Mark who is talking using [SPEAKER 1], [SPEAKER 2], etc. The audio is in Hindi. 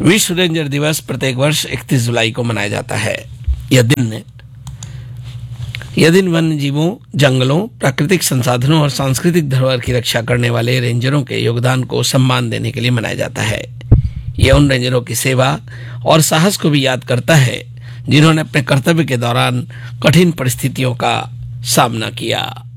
[SPEAKER 1] विश्व रेंजर दिवस प्रत्येक वर्ष 31 जुलाई को मनाया जाता है। यह दिन वन्य जीवों, जंगलों, प्राकृतिक संसाधनों और सांस्कृतिक धरोहर की रक्षा करने वाले रेंजरों के योगदान को सम्मान देने के लिए मनाया जाता है। यह उन रेंजरों की सेवा और साहस को भी याद करता है जिन्होंने अपने कर्तव्य के दौरान कठिन परिस्थितियों का सामना किया।